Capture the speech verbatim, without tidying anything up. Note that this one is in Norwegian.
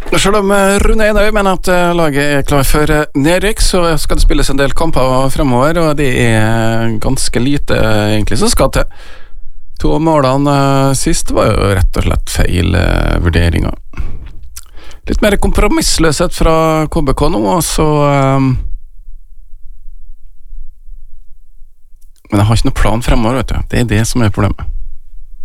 Selv om Rune Einøy mener at laget er klar for nedrykk, så skal det spilles en del kamper fremover, og det er ganske lite egentlig som skal til. To av målene sist var jo rett og slett feil vurderinger. Litt mer kompromissløshet fra K B K nå, og så um... Men jeg har ikke noen plan fremover, vet du. Det er det som er problemet.